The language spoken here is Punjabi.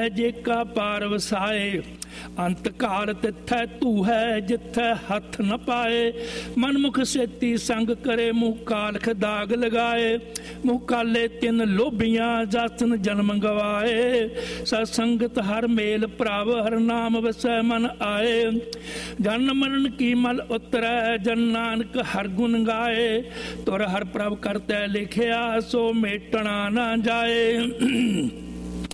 ਜੇ ਕਾ ਪਾਰ ਵਸਾਏ। ਅੰਤ ਕਾਲ ਤਿੱਥੈ ਤੂ ਹੈ ਜਿੱਥੈ ਹੱਥ ਨ ਪਾਏ। ਮਨਮੁਖ ਸੇਤੀ ਸੰਗ ਕਰੇ ਮੂੰਹ ਕਾਲਖ ਦਾਗ ਲਗਾਏ। ਮੂੰਹ ਕਾਲੇ ਤਿੰਨ ਲੋਭੀਆਂ ਜਾਸਨ ਜਨਮ ਗਵਾਏ। ਸਤਸੰਗਤ ਹਰ ਮੇਲ ਭਰਾਵ ਹਰ ਨਾਮ ਵਸੈ ਮਨ ਆਏ। ਜਨ ਮਰਨ ਕੀ ਮਲ ਉਤਰੈ ਜਨ ਨਾਨਕ ਹਰ ਗੁਣ ਗਾਏ। ਤੁਰ ਹਰ ਪ੍ਰਭ ਕਰਤੈ ਲਿਖਿਆ ਸੋ ਮੇਟਣਾ ਨਾ ਜਾਏ।